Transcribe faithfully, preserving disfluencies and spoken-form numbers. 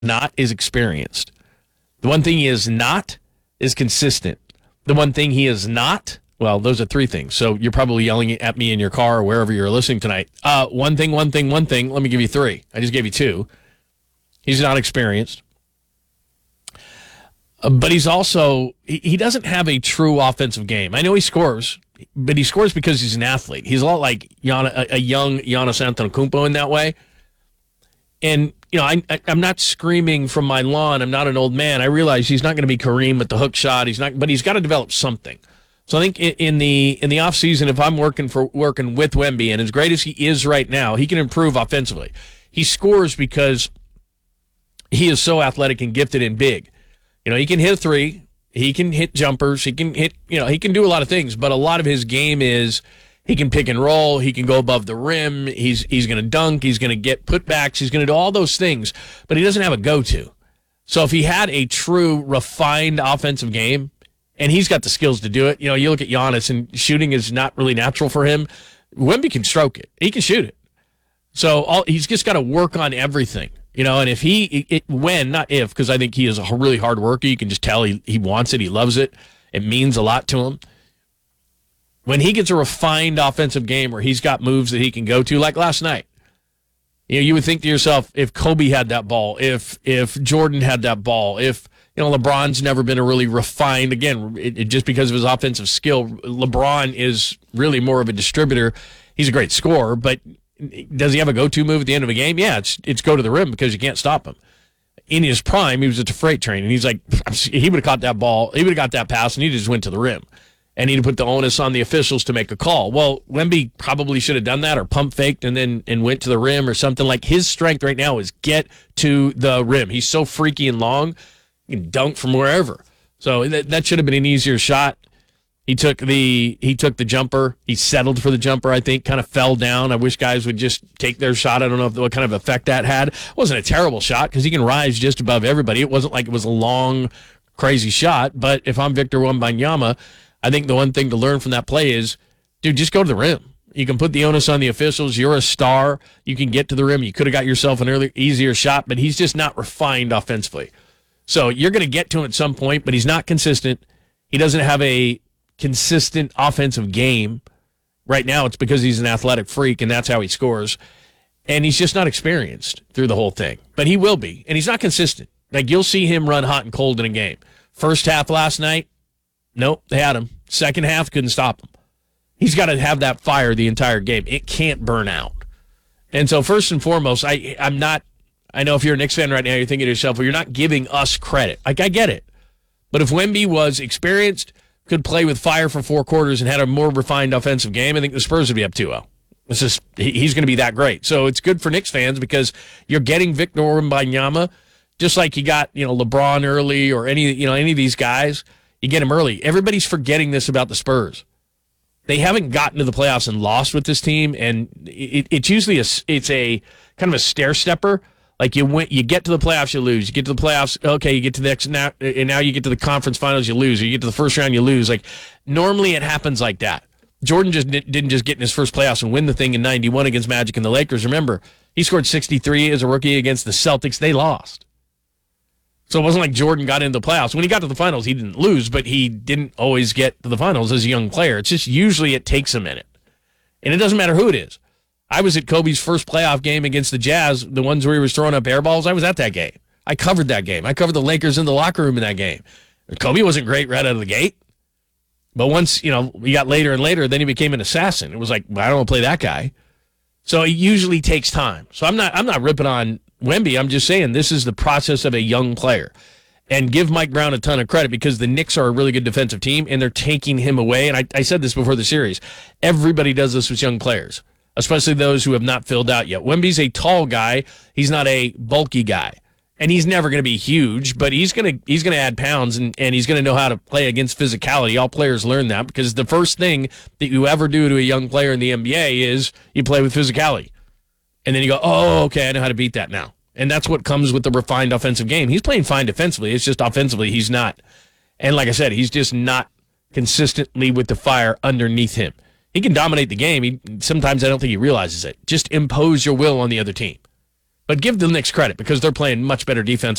not is experienced. The one thing he is not is consistent. The one thing he is not, well, those are three things. So you're probably yelling at me in your car or wherever you're listening tonight. Uh, one thing, one thing, one thing. Let me give you three. I just gave you two. He's not experienced. Uh, but he's also, he, he doesn't have a true offensive game. I know he scores, but he scores because he's an athlete. He's a lot like Gian, a, a young Giannis Antetokounmpo in that way. And, you know, I, I, I'm not screaming from my lawn. I'm not an old man. I realize he's not going to be Kareem with the hook shot. He's not, but he's got to develop something. So I think in, in the in the offseason, if I'm working for working with Wemby, and as great as he is right now, he can improve offensively. He scores because he is so athletic and gifted and big. You know, he can hit a three. He can hit jumpers. He can hit, you know, he can do a lot of things, but a lot of his game is he can pick and roll. He can go above the rim. He's he's going to dunk. He's going to get putbacks. He's going to do all those things, but he doesn't have a go-to. So if he had a true refined offensive game, and he's got the skills to do it, you know, you look at Giannis, and shooting is not really natural for him. Wemby can stroke it. He can shoot it. So all, he's just got to work on everything, you know, and if he, it, when, not if, because I think he is a really hard worker. You can just tell he, he wants it. He loves it. It means a lot to him. When he gets a refined offensive game where he's got moves that he can go to, like last night, you know, you would think to yourself, if Kobe had that ball, if if Jordan had that ball, if, you know, LeBron's never been a really refined, again, it, it, just because of his offensive skill, LeBron is really more of a distributor. He's a great scorer, but does he have a go-to move at the end of a game? Yeah, it's it's go to the rim because you can't stop him. In his prime, he was at the freight train, and he's like, he would have caught that ball, he would have got that pass, and he just went to the rim. And he'd put the onus on the officials to make a call. Well, Wemby probably should have done that or pump faked and then and went to the rim or something. Like, his strength right now is get to the rim. He's so freaky and long, he can dunk from wherever. So that, that should have been an easier shot. He took the he took the jumper. He settled for the jumper, I think, kind of fell down. I wish guys would just take their shot. I don't know if, what kind of effect that had. It wasn't a terrible shot because he can rise just above everybody. It wasn't like it was a long, crazy shot. But if I'm Victor Wembanyama, I think the one thing to learn from that play is, dude, just go to the rim. You can put the onus on the officials. You're a star. You can get to the rim. You could have got yourself an early, easier shot, but he's just not refined offensively. So you're going to get to him at some point, but he's not consistent. He doesn't have a consistent offensive game. Right now, it's because he's an athletic freak, and that's how he scores. And he's just not experienced through the whole thing. But he will be, and he's not consistent. Like, you'll see him run hot and cold in a game. First half last night, nope, they had him. Second half, couldn't stop him. He's got to have that fire the entire game. It can't burn out. And so first and foremost, I, I'm not, I know if you're a Knicks fan right now, you're thinking to yourself, well, you're not giving us credit. Like, I get it. But if Wemby was experienced, could play with fire for four quarters, and had a more refined offensive game, I think the Spurs would be up two oh. It's just, he's going to be that great. So it's good for Knicks fans because you're getting Victor Wembanyama, just like you got, you know, LeBron early or any, you know, any of these guys. You get him early. Everybody's forgetting this about the Spurs. They haven't gotten to the playoffs and lost with this team, and it, it's usually a, it's a kind of a stair stepper. Like, you went, you get to the playoffs, you lose. You get to the playoffs, okay, you get to the next, now, and now you get to the conference finals, you lose. Or you get to the first round, you lose. Like, normally it happens like that. Jordan just didn't just get in his first playoffs and win the thing in ninety-one against Magic and the Lakers. Remember, he scored sixty-three as a rookie against the Celtics. They lost. So it wasn't like Jordan got into the playoffs. When he got to the finals, he didn't lose, but he didn't always get to the finals as a young player. It's just usually it takes a minute. And it doesn't matter who it is. I was at Kobe's first playoff game against the Jazz, the ones where he was throwing up air balls. I was at that game. I covered that game. I covered the Lakers in the locker room in that game. Kobe wasn't great right out of the gate. But once, you know, we got later and later, then he became an assassin. It was like, well, I don't want to play that guy. So it usually takes time. So I'm not I'm not ripping on Wemby. I'm just saying this is the process of a young player. And give Mike Brown a ton of credit because the Knicks are a really good defensive team, and they're taking him away. And I, I said this before the series. Everybody does this with young players, especially those who have not filled out yet. Wemby's a tall guy. He's not a bulky guy. And he's never going to be huge, but he's going to he's going to add pounds, and, and he's going to know how to play against physicality. All players learn that because the first thing that you ever do to a young player in the N B A is you play with physicality. And then you go, oh, okay, I know how to beat that now. And that's what comes with the refined offensive game. He's playing fine defensively. It's just offensively he's not. And like I said, he's just not consistently with the fire underneath him. He can dominate the game. He, sometimes I don't think he realizes it. Just impose your will on the other team. But give the Knicks credit because they're playing much better defense